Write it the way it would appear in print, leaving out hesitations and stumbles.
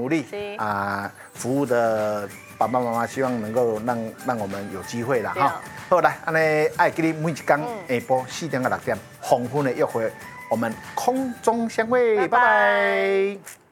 努力啊，服务的爸爸妈妈，希望能够让我们有机会啦哈。好来，安尼爱给你每一天下晡4点到6点，黄昏的约会，我们空中相会，拜拜。